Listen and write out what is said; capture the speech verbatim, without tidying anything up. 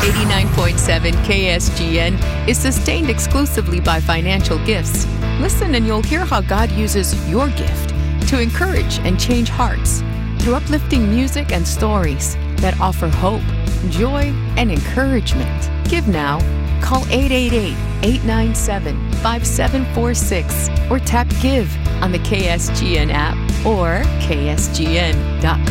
eighty-nine point seven K S G N is sustained exclusively by financial gifts. Listen and you'll hear how God uses your gift to encourage and change hearts through uplifting music and stories that offer hope, joy, and encouragement. Give now. Call eight eight eight, eight nine seven, five seven four six or tap Give on the K S G N app or K S G N dot com.